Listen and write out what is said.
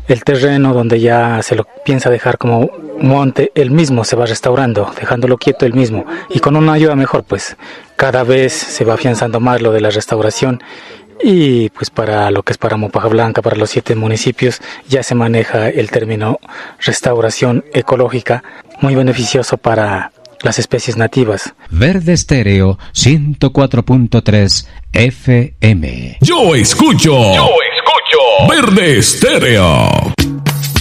el terreno donde ya se lo piensa dejar como monte, él mismo se va restaurando, dejándolo quieto él mismo, y con una ayuda mejor, pues cada vez se va afianzando más lo de la restauración. Y pues para lo que es para Mopaja Blanca, para los 7 municipios, ya se maneja el término restauración ecológica, muy beneficioso para las especies nativas. Verde Estéreo 104.3 FM. Yo escucho Verde Estéreo.